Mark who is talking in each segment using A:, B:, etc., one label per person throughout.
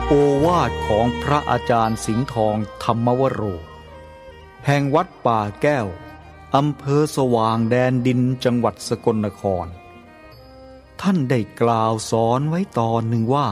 A: โอวาทของพระอาจารย์สิงห์ทองธรรมวโรแห่งวัดป่าแก้วอำเภอสว่างแดนดินจังหวัดสกลนครท่านได้กล่าวสอนไว้ตอนหนึ่งว่า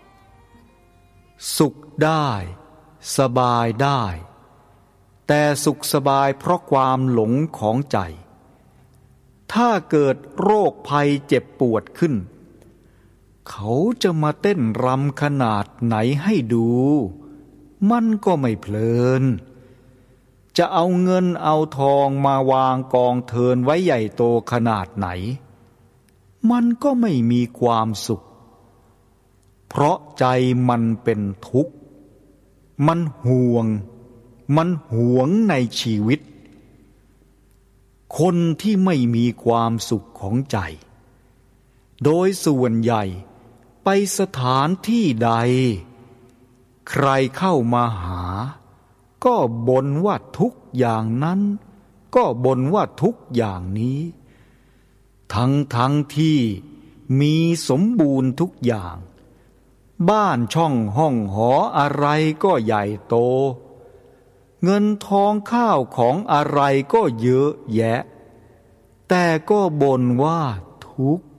A: สุขได้สบายได้แต่สุขสบายเพราะความหลงของใจถ้าเกิดโรคภัยเจ็บปวดขึ้นเขาจะมาเต้นรำขนาดไหนให้ดูมันก็ไม่เพลินจะเอาเงินเอาทองมาวางกองเทินไว้ใหญ่โตขนาดไหนมันก็ไม่มีความสุขเพราะใจมันเป็นทุกข์มันห่วงในชีวิตคนที่ไม่มีความสุขของใจโดยส่วนใหญ่ไปสถานที่ใดใครเข้ามาหาก็บ่นว่าทุกอย่างนั้นก็บ่นว่าทุกอย่างนี้ทั้งที่มีสมบูรณ์ทุกอย่างบ้านช่องห้องหออะไรก็ใหญ่โตเงินทองข้าวของอะไรก็เยอะแยะแต่ก็บ่นว่าทุกข์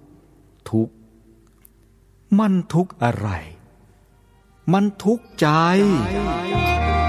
A: มันทุกข์อะไรมันทุกข์ใจ